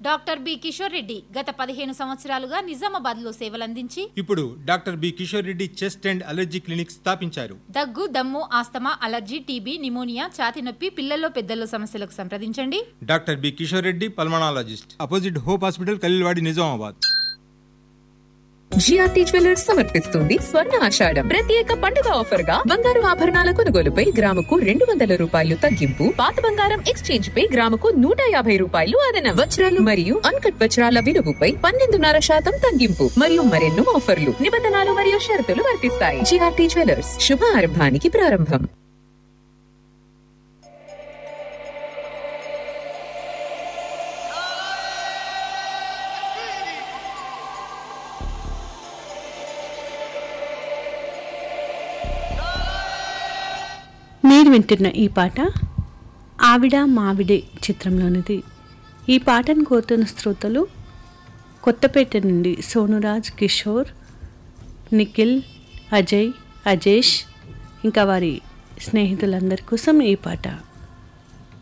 Doctor B Kishore Reddy గత 15 సంవత్సరాలుగా నిజామాబాద్లో సేవలందించి ఇప్పుడు doctor B Kishore Reddy chest and allergy clinic స్థాపించారు. దగ్గు, దమ్ము, ఆస్తమా, అలర్జీ, టీబీ, నిమోనియా, ఛాతీ నొప్పి, పిల్లల్లో పెద్దల్లో సమస్యలకు సంప్రదించండి. Doctor B Kishore Reddy pulmonologist, opposite hope hospital, Khaleelwadi, Nizamabad. GRT jewellers సమర్పిస్తుంది స్వర్ణ ఆషాఢం ప్రత్యేక పండుగ ఆఫర్ గా బంగారు ఆభరణాల కొనుగోలుపై గ్రాముకు 200 రూపాయలు తగ్గింపు, పాత బంగారం ఎక్స్చేంజ్ పై గ్రాముకు 150 రూపాయలు అదనం, వజ్రాలు మరియు అన్కట్ వజ్రాల విలువపై 12.5% తగ్గింపు మరియు మరెన్నో ఆఫర్లు, నిబంధనలు మరియు షరతులు వర్తిస్తాయి. జిఆర్టీ జ్యువెలర్స్, శుభారంభానికి ప్రారంభం. మీరు వింటున్న ఈ పాట ఆవిడ మావిడే చిత్రంలోనిది. ఈ పాటను కోరుతున్న శ్రోతలు కొత్తపేట నుండి సోనురాజ్, కిషోర్, నిఖిల్, అజయ్, అజేష్ ఇంకా వారి స్నేహితులందరి కోసం ఈ పాట.